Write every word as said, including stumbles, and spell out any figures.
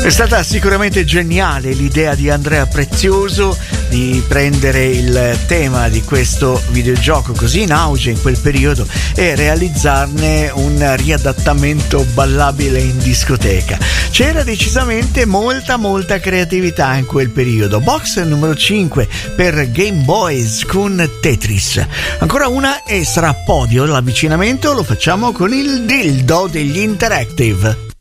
È stata sicuramente geniale l'idea di Andrea Prezioso di prendere il tema di questo videogioco così in auge in quel periodo e realizzarne un riadattamento ballabile in discoteca. C'era decisamente molta molta creatività in quel periodo. Box numero cinque per Game Boys con Tetris. Ancora una e sarà podio. L'avvicinamento lo facciamo con il dildo degli Interactive.